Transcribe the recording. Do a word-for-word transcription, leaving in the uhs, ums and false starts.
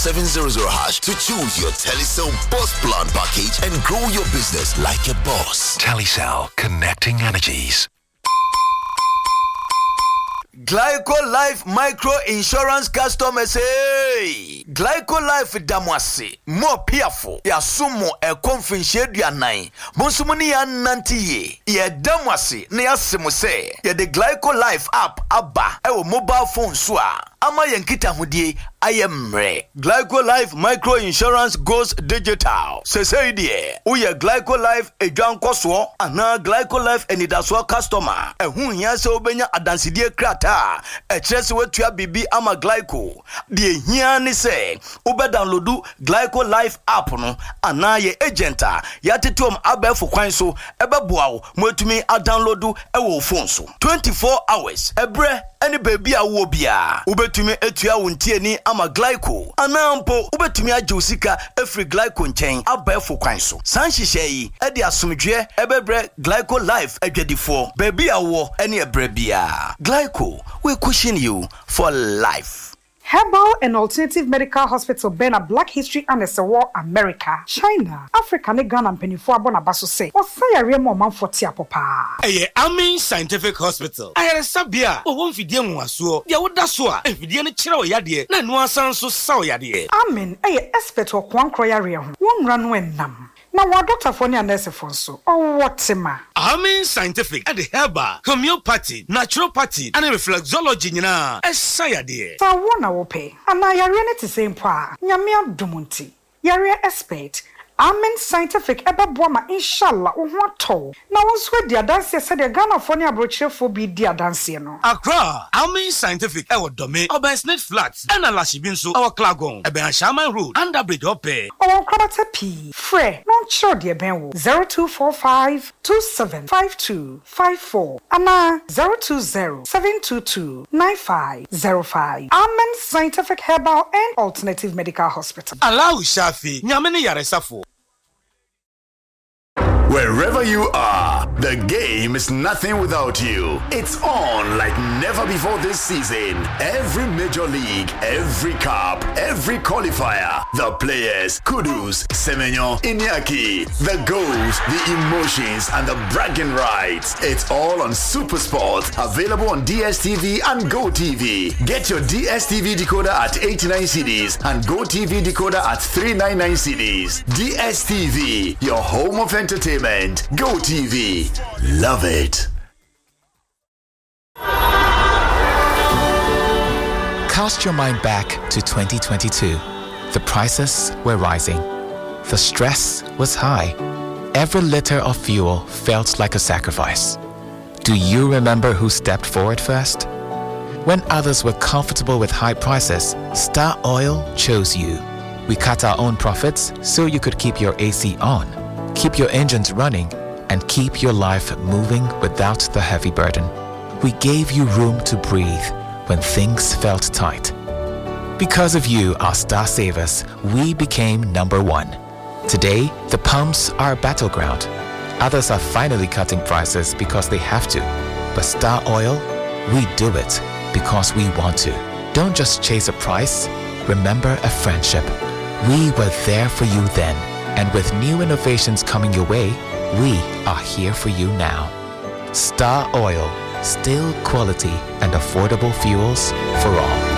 seven zero zero hash to choose your Telecel Boss Plan package and grow your business like a boss. Telecel, connecting energies. Glyco Life Micro Insurance customers, hey! Glyco Life damwase, more piafo, ya sumo e konfinshe ya nine. Monsumuni ya nantiye, ya damwase, ne ya simuse, ya de Glyco Life app abba, ewo mobile phone swa. Ama yankita hudie, ayemre. Glyco Life Micro Insurance goes digital. Sese idie, uye Glyco Life e jwan koswo, ana Glyco Life enidaswa customer. E hun hiase obenya adansidie krata. E tresi wetuya bibi ama Glyco. Die hiani se, ube downloadu Glyco Life app no, ana ye agenta, yati tuom abe fukwanso, ebe buaw, mwetumi a downloadu ewo fonso. twenty-four hours, ebre, any baby a wobia. Ube tumi etuya untie ni ama Glyco. Anampo, ube tumi a josika efri Glyco nchen, abe fukwanso. Sanshisheyi, edi asumidwe, ebebre Glyco Life ejwedifo. Baby a wo, any ebrebia. Glyco, we cushion you for life. Herbal and Alternative Medical Hospital Bena Black History and Esewo America, China, Africa ne Ghana mpenifo abona baso se. Osaya remo manfoti apopa. Eye Amin Scientific Hospital. Ayere sabia, o won fidie nwasuo. Dia woda so a, fidie ne kire oyade, na no asan so sa oyade. Amin, eye expert o kwankro yare ho. Won ranu enam. Na wa doctor for ne nurse for so. O whatever. Amin Scientific at the herbal, homeopathy, naturopathy, and reflexology nyina. Esayade. Sa wona wo pe. Ana yare ne te same pa. Nyame adumunti. Yare expert. Amen Scientific eba boama inshallah wo ho ato. Na wo so dia dance se de Ghana for ne abrochirefo bi dia dance no. Accra, Amen Scientific e wo dome, Obansnet Flats, and Alashibi nso e wo Klagon, e be Shaman Road, under bridge ope. O kwabata p. Fre, non sure de ben wo zero two four five two seven five two five four. Ana zero two zero seven two two nine five zero five. Amen Scientific Herbal and Alternative Medical Hospital. Allahu Shafi, nyame ne yaresafo. Wherever you are, the game is nothing without you. It's on like never before this season. Every major league, every cup, every qualifier, the players, Kudus, Semenyo, Iñaki, the goals, the emotions, and the bragging rights. It's all on SuperSport, available on D S T V and GoTV. Get your D S T V decoder at eighty-nine cedis and GoTV decoder at three ninety-nine cedis. D S T V, your home of entertainment. GoTV. Love it. Cast your mind back to twenty twenty-two. The prices were rising. The stress was high. Every liter of fuel felt like a sacrifice. Do you remember who stepped forward first? When others were comfortable with high prices, Star Oil chose you. We cut our own profits so you could keep your A C on, keep your engines running, and keep your life moving without the heavy burden. We gave you room to breathe when things felt tight. Because of you, our star savers, we became number one. Today, the pumps are a battleground. Others are finally cutting prices because they have to. But Star Oil, we do it because we want to. Don't just chase a price, remember a friendship. We were there for you then. And with new innovations coming your way, we are here for you now. Star Oil, still quality and affordable fuels for all.